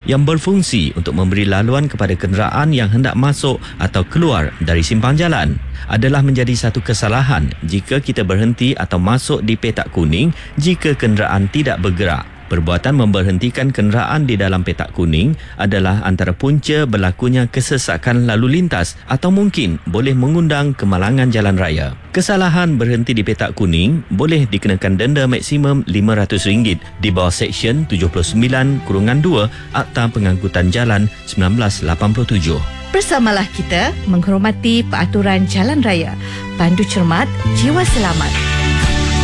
yang berfungsi untuk memberi laluan kepada kenderaan yang hendak masuk atau keluar dari simpang jalan. Adalah menjadi satu kesalahan jika kita berhenti atau masuk di petak kuning jika kenderaan tidak bergerak. Perbuatan memberhentikan kenderaan di dalam petak kuning adalah antara punca berlakunya kesesakan lalu lintas atau mungkin boleh mengundang kemalangan jalan raya. Kesalahan berhenti di petak kuning boleh dikenakan denda maksimum RM500 di bawah Seksyen 79-2 Akta Pengangkutan Jalan 1987. Bersamalah kita menghormati peraturan jalan raya. Pandu cermat, jiwa selamat.